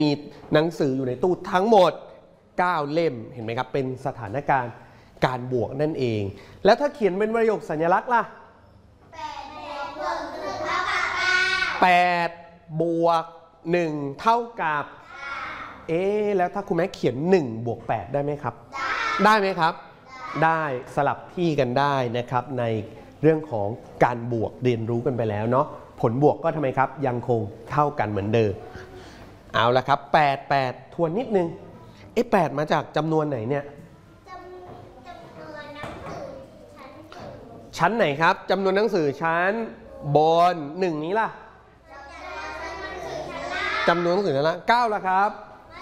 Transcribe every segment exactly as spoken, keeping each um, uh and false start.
มีหนังสืออยู่ในตู้ทั้งหมดเก้าเล่มเห็นไหมครับเป็นสถานการณ์การบวกนั่นเองแล้วถ้าเขียนเป็นประโยคสัญลักษณ์ล่ะแปดบวกหนึ่งเท่ากับเอ๊แล้วถ้าคุณแม่เขียนหนึ่งบวกแปดได้ไหมครับได้ไหมครับได้สลับที่กันได้นะครับในเรื่องของการบวกเรียนรู้กันไปแล้วเนาะผลบวกก็ทำไมครับยังคงเท่ากันเหมือนเดิมเอาละครับแปด แปดทวนนิดนึงเอ๊ะแปดมาจากจำนวนไหนเนี่ยชั้นไหนครับจำนวนหนังสือชั้นบนหนึ่งนี้ล่ะจำนวนหนังสือชั้นล่างเก้าล่ะครับ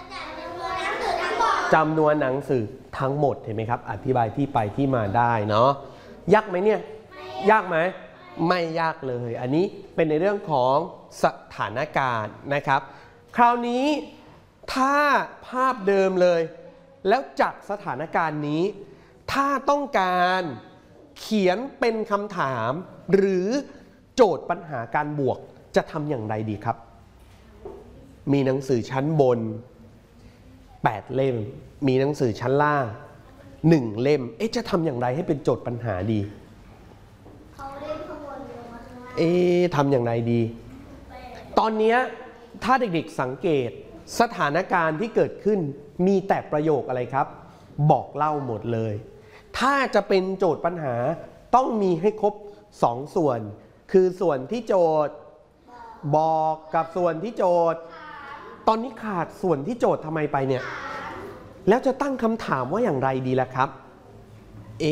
จำนวนหนังสือทั้งหมดเห็นไหมครับอธิบายที่ไปที่มาได้เนาะยากไหมเนี่ยยากไหมไม่ยากเลยอันนี้เป็นในเรื่องของสถานการณ์นะครับคราวนี้ถ้าภาพเดิมเลยแล้วจากสถานการณ์นี้ถ้าต้องการเขียนเป็นคำถามหรือโจทย์ปัญหาการบวกจะทำอย่างไรดีครับมีหนังสือชั้นบนแปดเล่มมีหนังสือชั้นล่างหนึ่งเล่มเอ๊ะจะทำอย่างไรให้เป็นโจทย์ปัญหาดีเขาเล่มข้างบนลงมาข้างล่างเอ๊ะทำอย่างไรดีตอนนี้ถ้าเด็กๆสังเกตสถานการณ์ที่เกิดขึ้นมีแต่ประโยคอะไรครับบอกเล่าหมดเลยถ้าจะเป็นโจทย์ปัญหาต้องมีให้ครบสองส่วนคือส่วนที่โจทย์บอกกับส่วนที่โจทย์ตอนนี้ขาดส่วนที่โจทย์ทำไมไปเนี่ยแล้วจะตั้งคำถามว่าอย่างไรดีล่ะครับเอ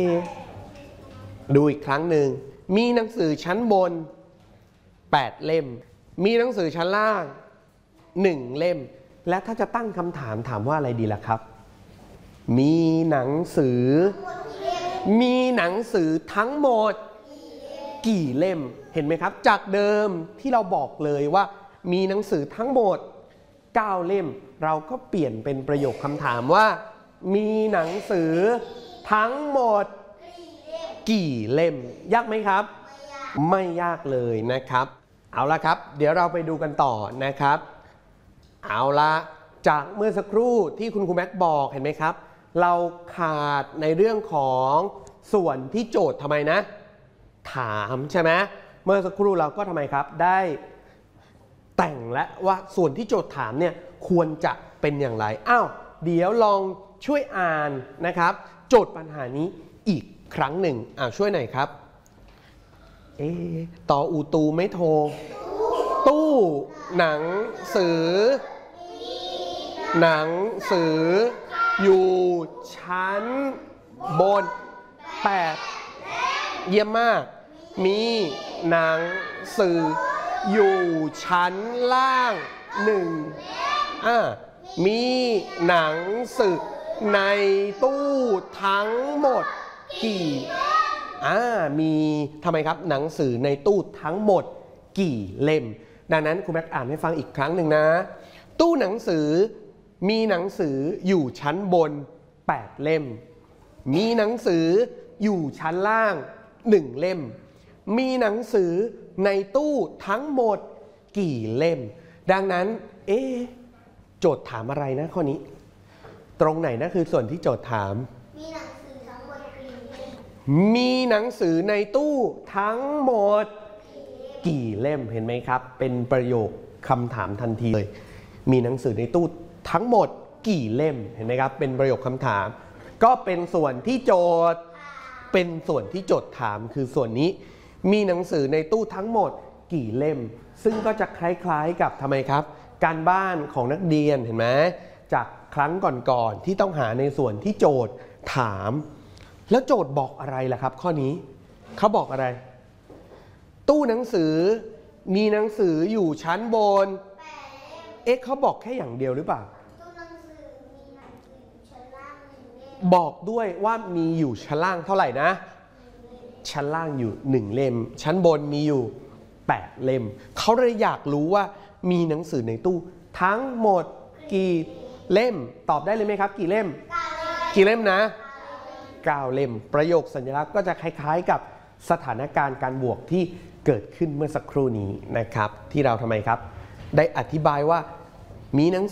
ดูอีกครั้งหนึ่งมีหนังสือชั้นบนแปดเล่มมีหนังสือชั้นล่างหนึ่งเล่มและถ้าจะตั้งคำถามถามว่าอะไรดีล่ะครับมีหนังสือมีหนังสือทั้งหมดกี่เล่มเห็นไหมครับจากเดิมที่เราบอกเลยว่ามีหนังสือทั้งหมดเก้าเล่มเราก็เปลี่ยนเป็นประโยคคำถามว่ามีหนังสือทั้งหมดกี่เล่มยากไหมครับไม่ยากเลยนะครับเอาละครับเดี๋ยวเราไปดูกันต่อนะครับเอาละจากเมื่อสักครู่ที่คุณครูแม็กบอกเห็นไหมครับเราขาดในเรื่องของส่วนที่โจทย์ทำไมนะถามใช่ไหมเมื่อสักครู่เราก็ทำไมครับได้แต่งและว่าส่วนที่โจทย์ถามเนี่ยควรจะเป็นอย่างไรอ้าวเดี๋ยวลองช่วยอ่านนะครับโจทย์ปัญหานี้อีกครั้งหนึ่งอ้าวช่วยหน่อยครับเอ๊ะต่ออูตูไม่โทรตู้หนังสือหนังสืออยู่ชั้นบนแปดเยี่ยมมากมีหนังสืออยู่ชั้นล่างหนึ่งอ่ามีหนังสือในตู้ทั้งหมดกี่อ่ามีทำไมครับหนังสือในตู้ทั้งหมดกี่เล่มดังนั้นคุณแม็กอ่านให้ฟังอีกครั้งหนึ่งนะตู้หนังสือมีหนังสืออยู่ชั้นบนแปดเล่มมีหนังสืออยู่ชั้นล่างหนึ่งเล่มมีหนังสือในตู้ทั้งหมดกี่เล่มดังนั้นเอ๊ะโจทย์ถามอะไรนะข้อนี้ตรงไหนนะคือส่วนที่โจทย์ถามมีหนังสือทั้งหมดกี่เล่มมีหนังสือในตู้ทั้งหมดกี่เล่มเห็นไหมครับเป็นประโยคคำถามทันทีเลยมีหนังสือในตู้ทั้งหมดกี่เล่มเห็นไหมครับเป็นประโยคคำถามก็เป็นส่วนที่โจทย์เป็นส่วนที่โจทย์ถามคือส่วนนี้มีหนังสือในตู้ทั้งหมดกี่เล่มซึ่งก็จะคล้ายๆกับทำไมครับการบ้านของนักเรียนเห็นไหมจากครั้งก่อนๆที่ต้องหาในส่วนที่โจทย์ถามแล้วโจทย์บอกอะไรล่ะครับข้อนี้เขาบอกอะไรตู้หนังสือมีหนังสืออยู่ชั้นบนเอ๊ะเขาบอกแค่อย่างเดียวหรือเปล่าบอกด้วยว่ามีอยู่ชั้นล่างเท่าไหร่นะชั้นล่างอยู่หนึ่งเล่มชั้นบนมีอยู่แปดเล่มเขาเลยอยากรู้ว่ามีหนังสือในตู้ทั้งหมดกี่เล่มตอบได้เลยไหมครับกี่เล่มกี่เล่มนะเก้าเล่มประโยคสัญลักษณ์ก็จะคล้ายๆกับสถานการณ์การบวกที่เกิดขึ้นเมื่อสักครู่นี้นะครับที่เราทำไมครับได้อธิบายว่ามีหนัง